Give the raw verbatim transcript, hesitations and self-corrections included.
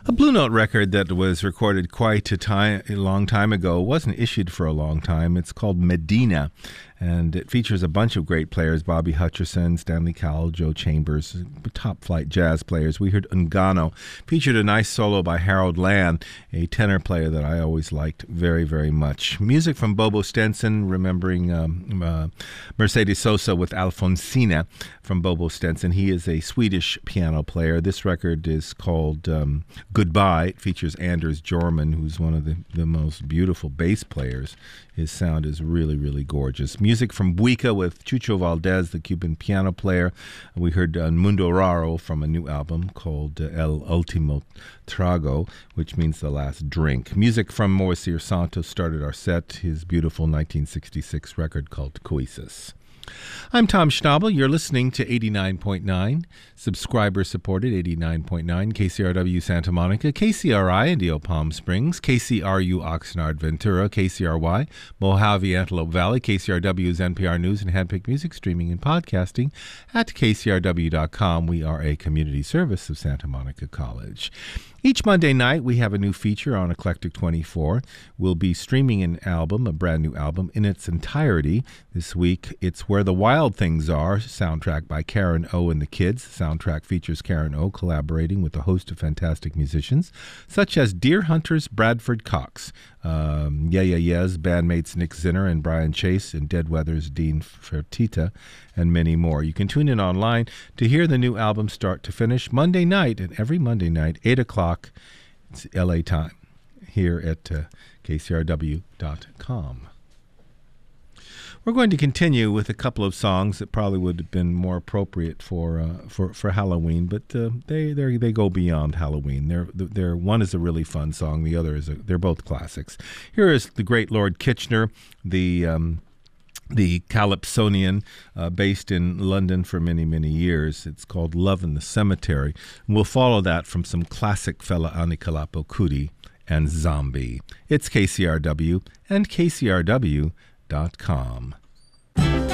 A Blue Note record that was recorded quite a, time, a long time ago, wasn't issued for a long time. It's called Medina, and it features a bunch of great players: Bobby Hutcherson, Stanley Cowell, Joe Chambers, top-flight jazz players. We heard Ungano. Featured a nice solo by Harold Land, a tenor player that I always liked very, very much. Music from Bobo Stenson, remembering um, uh, Mercedes Sosa with Alfonsina from Bobo Stenson. He is a Swedish piano player. This record is called um, Goodbye. It features Anders Jorman, who's one of the, the most beautiful bass players. His sound is really, really gorgeous. Music from Buica with Chucho Valdez, the Cuban piano player. We heard uh, Mundo Raro from a new album called uh, El Ultimo Trago, which means the last drink. Music from Moacir Santos started our set, his beautiful nineteen sixty-six record called Coices. I'm Tom Schnabel. You're listening to eighty-nine point nine, subscriber-supported eighty-nine point nine, K C R W Santa Monica, K C R I Indio Palm Springs, K C R U Oxnard Ventura, K C R Y Mojave Antelope Valley, K C R W's N P R News and Handpicked Music, streaming and podcasting at K C R W dot com. We are a community service of Santa Monica College. Each Monday night, we have a new feature on Eclectic twenty-four. We'll be streaming an album, a brand new album, in its entirety. This week, it's Where the Wild Things Are, soundtrack by Karen O and the Kids. The soundtrack features Karen O collaborating with a host of fantastic musicians, such as Deer Hunter's Bradford Cox, um, Yeah Yeah Yeah's bandmates Nick Zinner and Brian Chase, and Dead Weather's Dean Fertita, and many more. You can tune in online to hear the new album start to finish Monday night, and every Monday night, eight o'clock, it's L A time, here at uh, K C R W dot com. We're going to continue with a couple of songs that probably would have been more appropriate for uh, for for Halloween, but uh, they they they go beyond Halloween. They're they're one is a really fun song, the other is a, they're both classics. Here is the great Lord Kitchener, the um, the Calypsonian, uh, based in London for many, many years. It's called Love in the Cemetery. And we'll follow that from some classic fella Anikulapo Kuti and Zombie. It's K C R W and K C R W dot com.